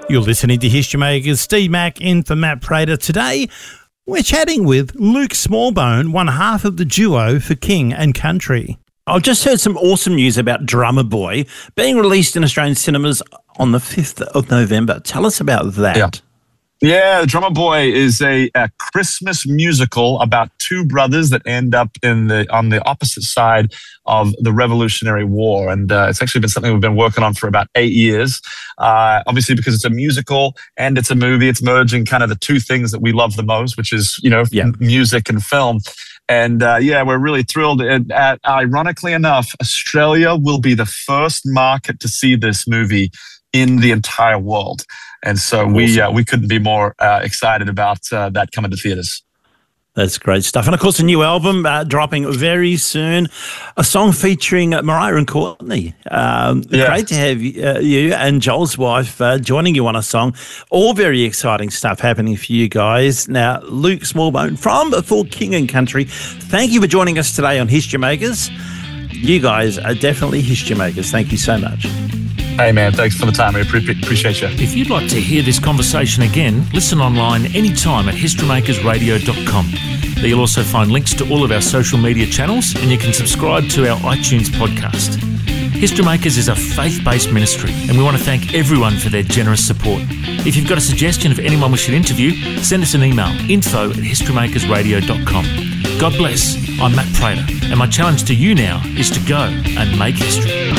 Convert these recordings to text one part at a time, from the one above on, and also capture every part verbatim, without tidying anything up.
You're listening to History Makers. Steve Mack in for Matt Prater. Today, we're chatting with Luke Smallbone, one half of the duo for King and Country. I've just heard some awesome news about Drummer Boy being released in Australian cinemas on the fifth of November. Tell us about that. Yeah. Yeah, Drummer Boy is a, a Christmas musical about two brothers that end up in the on the opposite side of the Revolutionary War. And uh, it's actually been something we've been working on for about eight years. Uh, obviously, because it's a musical and it's a movie, it's merging kind of the two things that we love the most, which is, you know, yeah. m- music and film. And uh, yeah, we're really thrilled. And, uh, ironically enough, Australia will be the first market to see this movie in the entire world. And so awesome. we uh, we couldn't be more uh, excited about uh, that coming to theaters. That's great stuff. And, of course, a new album uh, dropping very soon, a song featuring uh, Mariah and Courtney. Um, yeah. Great to have uh, you and Joel's wife uh, joining you on a song. All very exciting stuff happening for you guys. Now, Luke Smallbone from For King and Country, thank you for joining us today on History Makers. You guys are definitely history makers. Thank you so much. Hey, man, thanks for the time. I appreciate you. If you'd like to hear this conversation again, listen online anytime at history makers radio dot com. There you'll also find links to all of our social media channels, and you can subscribe to our iTunes podcast. History Makers is a faith-based ministry, and we want to thank everyone for their generous support. If you've got a suggestion of anyone we should interview, send us an email, info at history makers radio dot com. God bless. I'm Matt Prater, and my challenge to you now is to go and make history.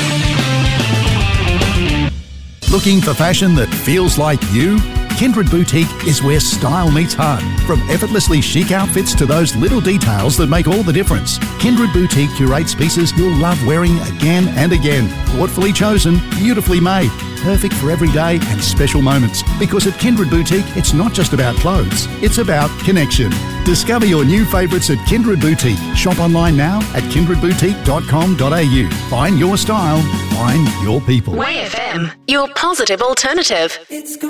Looking for fashion that feels like you? Kindred Boutique is where style meets heart. From effortlessly chic outfits to those little details that make all the difference. Kindred Boutique curates pieces you'll love wearing again and again. Thoughtfully chosen, beautifully made. Perfect for every day and special moments. Because at Kindred Boutique, it's not just about clothes, it's about connection. Discover your new favourites at Kindred Boutique. Shop online now at kindred boutique dot com dot a u. Find your style, find your people. Y F M, your positive alternative. It's